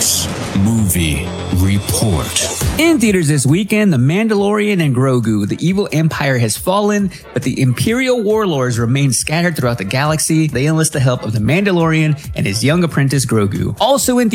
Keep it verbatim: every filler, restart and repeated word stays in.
Max Movie Report. In theaters this weekend, The Mandalorian and Grogu. The evil empire has fallen, but the Imperial warlords remain scattered throughout the galaxy. They enlist the help of the Mandalorian and his young apprentice Grogu. Also in